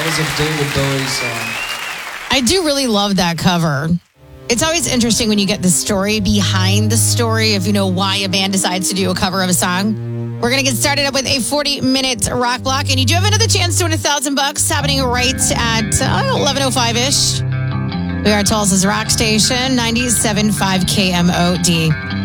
was a David Bowie song. I do really love that cover. It's always interesting when you get the story behind the story of, why a band decides to do a cover of a song. We're going to get started up with a 40-minute rock block, and you do have another chance to win $1,000 happening right at 11:05-ish. We are Tulsa's rock station, 97.5 KMOD.